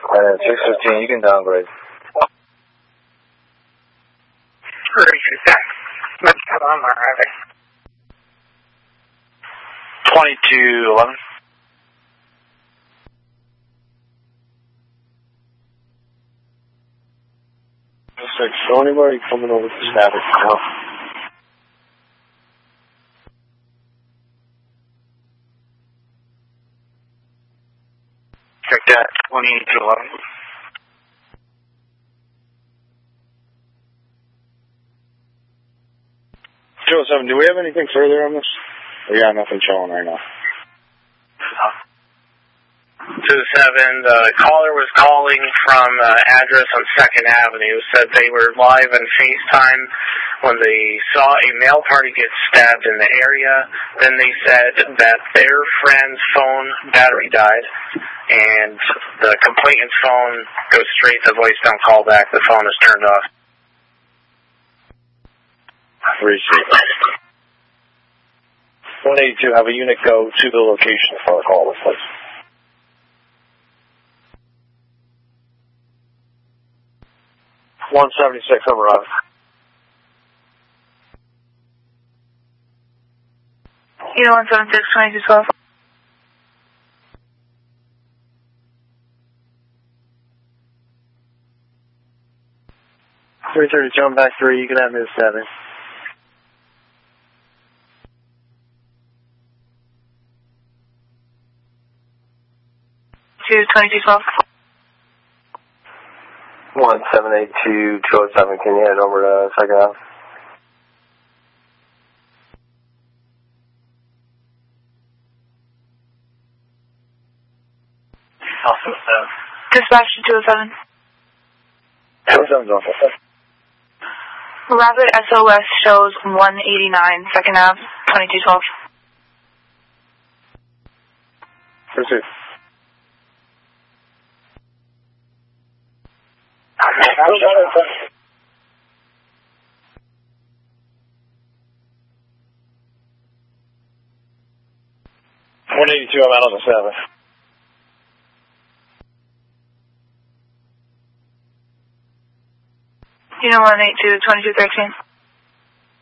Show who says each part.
Speaker 1: 615, you can downgrade.
Speaker 2: Let's put on my rabbit.
Speaker 3: 2211.
Speaker 1: So anybody coming over to Static now?
Speaker 3: Check that, 2211.
Speaker 1: Joe 7, do we have anything further on this? We got nothing showing right now.
Speaker 3: 27, the caller was calling from address on 2nd Avenue, said they were live on FaceTime when they saw a male party get stabbed in the area. Then they said that their friend's phone battery died, and the complainant's phone goes straight to voicemail callback. The phone is turned off.
Speaker 1: Appreciate it. 182, have a unit go to the location for a call, please. 176, over on.
Speaker 4: Unit 176, 2212.
Speaker 1: Jump back 3, you can have me to 7.
Speaker 4: To 2212.
Speaker 1: 1782, 207, can you head over to 2nd Ave?
Speaker 4: Dispatch to 207.
Speaker 1: 207's off.
Speaker 4: Rapid SOS shows 189, 2nd Ave, 2212.
Speaker 1: Proceed. $182, I'm out on the 7.
Speaker 4: Unit 182, 2213.